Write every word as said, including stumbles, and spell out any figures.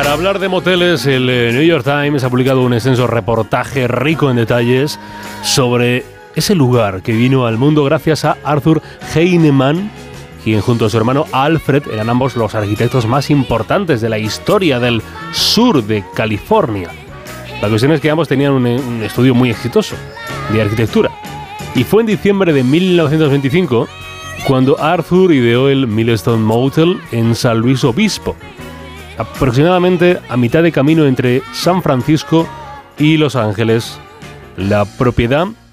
Para hablar de moteles, el New York Times ha publicado un extenso reportaje rico en detalles sobre ese lugar que vino al mundo gracias a Arthur Heinemann, quien junto a su hermano Alfred eran ambos los arquitectos más importantes de la historia del sur de California. La cuestión es que ambos tenían un, un estudio muy exitoso de arquitectura. Y fue en diciembre de mil novecientos veinticinco cuando Arthur ideó el Millstone Motel en San Luis Obispo, aproximadamente a mitad de camino entre San Francisco y Los Ángeles. La propiedad